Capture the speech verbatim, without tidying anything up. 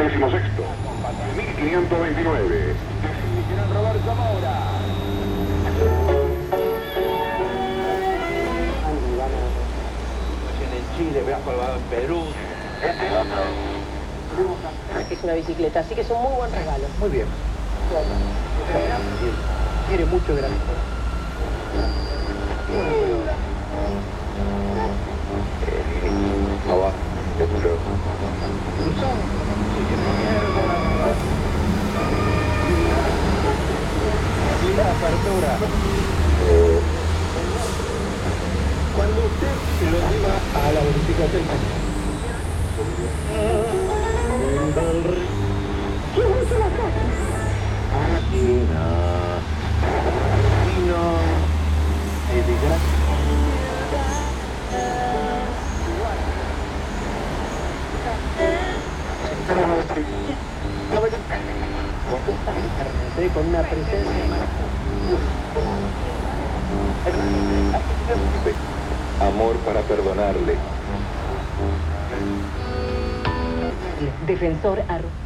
Décimo sexto, mil quinientos veintinueve. Roberto Moura. En Chile, me ha colgado en Perú. Este otro. Es una bicicleta, así que es un muy buen regalo. Muy bien. Quiere mucho de la mejor. Abajo, creo. La apertura. Cuando usted se lo lleva a la verificación. ¡Qué bonito la casa! Aquí no. Vino. Con una presencia. Amor para perdonarle. Defensor arroz.